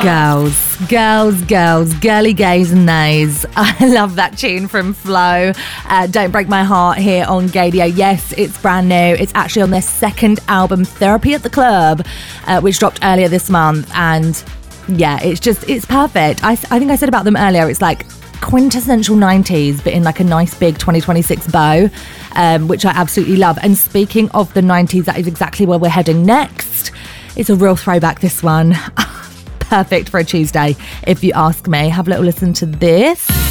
Girly gays and nays. I love that tune from Flo. Don't Break My Heart here on Gaydio. Yes, it's brand new. It's actually on their second album, Therapy at the Club, which dropped earlier this month. And yeah, it's perfect. I think I said about them earlier, it's like quintessential 90s, but in like a nice big 2026 bow, which I absolutely love. And speaking of the 90s, that is exactly where we're heading next. It's a real throwback, this one. Perfect for a Tuesday, if you ask me. Have a little listen to this.